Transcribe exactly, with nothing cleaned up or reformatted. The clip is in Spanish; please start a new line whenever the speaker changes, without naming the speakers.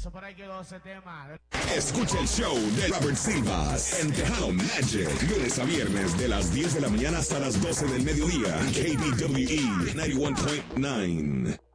Eso por ahí quedó ese tema.
Escucha el show de Robert Silvas en Tejano Magic, lunes a viernes de las diez de la mañana hasta las doce del mediodía. K B W E noventa y uno punto nueve.